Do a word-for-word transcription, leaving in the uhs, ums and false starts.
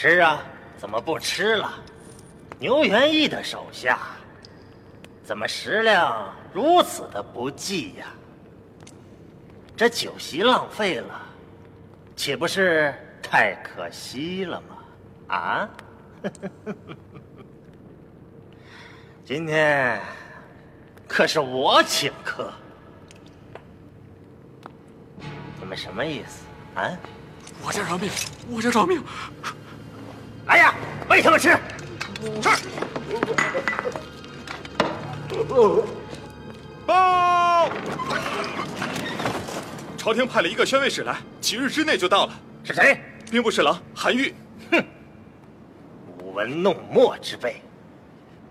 吃啊，怎么不吃了？牛元义的手下，怎么食量如此的不济呀？这酒席浪费了，岂不是太可惜了吗？啊？今天可是我请客，你们什么意思啊？ 我家饶命！我家饶命！ 来呀，喂他们吃！ 是。报！朝廷派了一个宣慰使来，几日之内就到了。 是谁？ 兵部侍郎韩愈。 哼，舞文弄墨之辈。